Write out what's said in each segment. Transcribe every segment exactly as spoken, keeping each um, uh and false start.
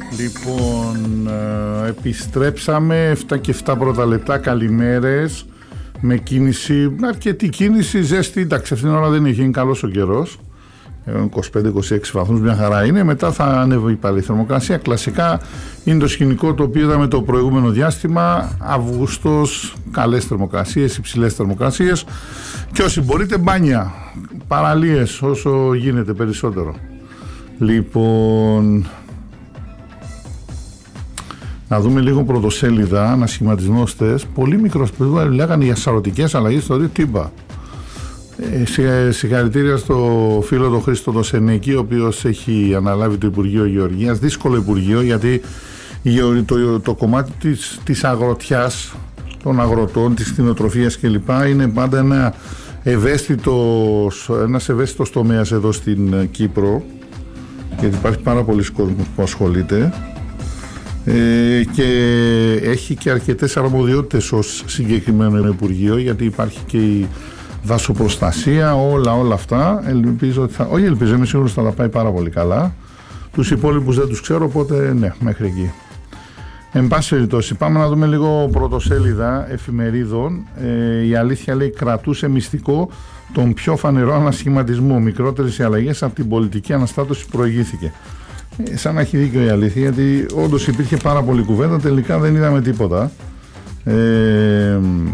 Λοιπόν, ε, επιστρέψαμε εφτά και εφτά πρώτα λεπτά. Καλημέρες. Με κίνηση, αρκετή κίνηση, ζέστη. Εντάξει, αυτήν την ώρα δεν είχε, είναι καλός ο καιρός. είκοσι πέντε είκοσι έξι βαθμούς, μια χαρά είναι. Μετά θα ανέβει πάλι η θερμοκρασία. Κλασικά είναι το σκηνικό το οποίο είδαμε το προηγούμενο διάστημα. Αυγούστος, καλές θερμοκρασίες, υψηλές θερμοκρασίες. Και όσοι μπορείτε, μπάνια. Παραλίες όσο γίνεται περισσότερο. Λοιπόν, να δούμε λίγο πρωτοσέλιδα, ανασχηματισμόστες. Πολύ μικρός, λέγανε για σαρωτικές αλλαγές στο Τίμπα. Ε, συγχαρητήρια στο φίλο τον Χρήστο τον Σενέκη, ο οποίος έχει αναλάβει το Υπουργείο Γεωργίας. Δύσκολο Υπουργείο, γιατί το, το κομμάτι της, της αγροτιάς, των αγροτών, της κτηνοτροφίας κλπ. Είναι πάντα ένα ευαίσθητος, ένας ευαίσθητος τομέας εδώ στην Κύπρο, γιατί υπάρχει πάρα πολλοί κόσμος που ασχολείται. Ε, και έχει και αρκετές αρμοδιότητες ως συγκεκριμένο Υπουργείο, γιατί υπάρχει και η δασοπροστασία, όλα όλα αυτά. Ελπίζω ότι θα, όχι ελπίζω, είμαι σίγουρος ότι θα τα πάει πάρα πολύ καλά. Τους υπόλοιπους δεν τους ξέρω, οπότε ναι, μέχρι εκεί. Εν πάση περιπτώσει, πάμε να δούμε λίγο πρωτοσέλιδα εφημερίδων. Ε, η Αλήθεια λέει κρατούσε μυστικό τον πιο φανερό ανασχηματισμό. Μικρότερες οι αλλαγές από την πολιτική αναστάτωση προηγήθηκε. Ε, σαν να έχει δίκιο η Αλήθεια, γιατί όντως υπήρχε πάρα πολύ κουβέντα, τελικά δεν είδαμε τίποτα. Ε,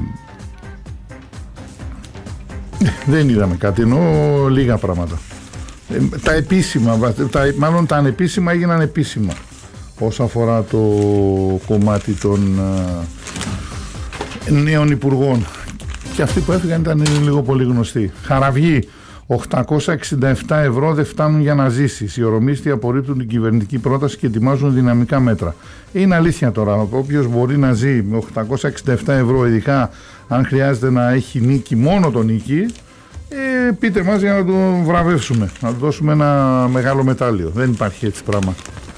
δεν είδαμε κάτι, ενώ λίγα πράγματα. Ε, τα επίσημα, τα, μάλλον τα ανεπίσημα έγιναν επίσημα όσο αφορά το κομμάτι των ε, νέων υπουργών. Και αυτοί που έφυγαν ήταν λίγο πολύ γνωστοί. Χαραυγή, οκτακόσια εξήντα επτά ευρώ δεν φτάνουν για να ζήσεις. Οι ορομίστοι απορρίπτουν την κυβερνητική πρόταση και ετοιμάζουν δυναμικά μέτρα. Είναι αλήθεια τώρα. Όποιος μπορεί να ζει με οκτακόσια εξήντα επτά ευρώ, ειδικά αν χρειάζεται να έχει νίκη, μόνο το νίκη, ε, πείτε μας για να τον βραβεύσουμε, να του δώσουμε ένα μεγάλο μετάλλιο. Δεν υπάρχει έτσι πράγμα.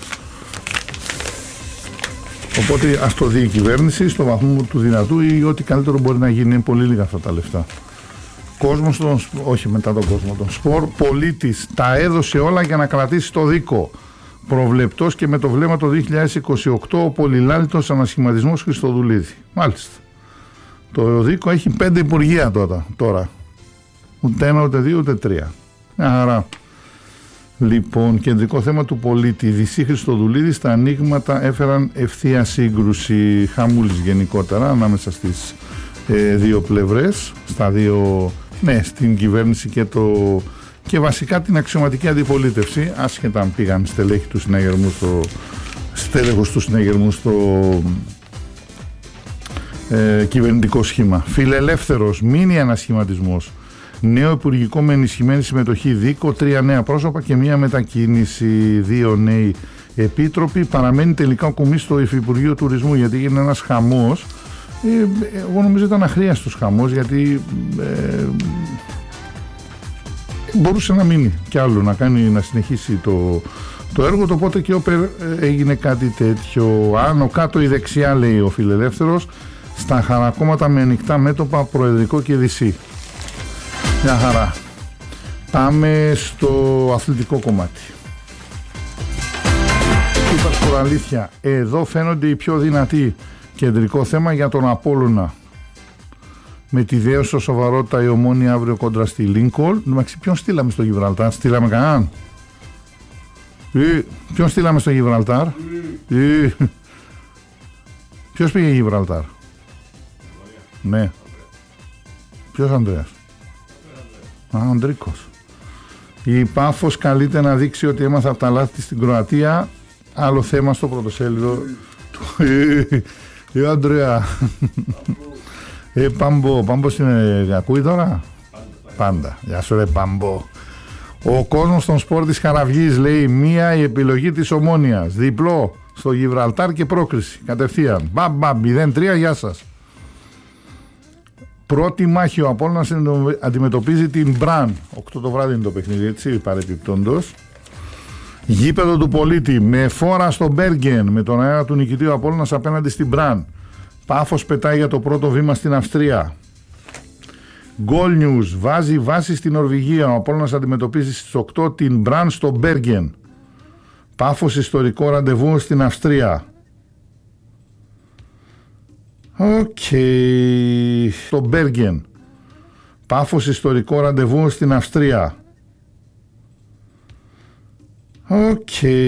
Οπότε ας το δει η κυβέρνηση στο βαθμό του δυνατού, ή ό,τι καλύτερο μπορεί να γίνει. Είναι πολύ λίγα αυτά τα λεφτά. Κόσμος τον, όχι μετά τον κόσμο, τον σπορ, πολίτης τα έδωσε όλα για να κρατήσει το δίκο. Προβλεπτός και με το βλέμμα το δύο χιλιάδες είκοσι οκτώ ο πολυλάλητος ανασχηματισμός Χριστοδουλίδη. Μάλιστα. Το δίκο έχει πέντε υπουργεία τώρα. τώρα. Ούτε ένα, ούτε δύο, ούτε τρία. Μια χαρά. Λοιπόν, κεντρικό θέμα του πολίτη. Δυσί Χριστοδουλίδη, στα ανοίγματα έφεραν ευθεία σύγκρουση, χαμούλης γενικότερα, ανάμεσα στις ε, δύο πλευρές, στα δύο, ναι, στην κυβέρνηση και, το, και βασικά την αξιωματική αντιπολίτευση, άσχετα αν πήγαν στελέχη του συναγερμού στο, στέλεχος του συναγερμού στο ε, κυβερνητικό σχήμα. Φιλελεύθερος, μίνι ανασχηματισμός. Νέο υπουργικό με ενισχυμένη συμμετοχή δίκο, τρία νέα πρόσωπα και μία μετακίνηση, δύο νέοι επίτροποι. Παραμένει τελικά ο κουμής στο Υφυπουργείο Τουρισμού, γιατί έγινε ένας χαμός. Ε, εγώ νομίζω ήταν αχρίαστος χαμός, γιατί ε, μπορούσε να μείνει κι άλλο, να, κάνει, να συνεχίσει το, το έργο του, οπότε και όπερ έγινε κάτι τέτοιο. Άνω κάτω η δεξιά, λέει ο φιλελεύθερος, στα χαρακόμματα με ανοιχτά μέτωπα, προεδρικό και δυσί. Μια χαρά. Πάμε στο αθλητικό κομμάτι. Είπα τώρα αλήθεια, εδώ φαίνονται οι πιο δυνατοί. Κεντρικό θέμα για τον Απόλλωνα. Με τη δέωση σοβαρότητα η Ομόνια αύριο κόντρα στη Λίνκολν. Ποιον στείλαμε στο Γιβραλτάρ, στείλαμε κανέναν. Ε, ποιον στείλαμε στο Γιβραλτάρ. Ε, ποιος πήγε Γιβραλτάρ. Ναι. Ποιος Ανδρέας. Α, ο Αντρίκος. Η Πάφος καλείται να δείξει ότι έμαθα από τα λάθη της στην Κροατία. Άλλο θέμα στο πρωτοσέλιδο. Ε, Ανδρέα. Ε, Πάμπο. Πάμπος είναι, ακούει τώρα. Πάντα. Γεια σου ρε Πάμπο. Ο κόσμος των σπορ της Χαραυγής λέει μία η επιλογή της Ομόνιας. Διπλό στο Γιβραλτάρ και πρόκριση. Κατευθείαν. Μπαμ μπαμ. μηδέν τρία. Γεια σας. Πρώτη μάχη ο Απόλλωνας αντιμετωπίζει την Μπραν. οκτώ το βράδυ είναι το παιχνίδι, έτσι, παρεπιπτόντος. Γήπεδο του πολίτη με φόρα στο Μπέργεν, με τον αέρα του νικητή ο Απόλλωνας απέναντι στην Μπραν. Πάφος πετάει για το πρώτο βήμα στην Αυστρία. Goal News βάζει βάση στην Νορβηγία. Ο Απόλλωνας αντιμετωπίζει στις οκτώ την Μπραν στο Μπέργεν. Πάφος ιστορικό ραντεβού στην Αυστρία. Οκ. Okay. Το Μπέργεν. Πάφος ιστορικό ραντεβού στην Αυστρία. Οκ. Okay.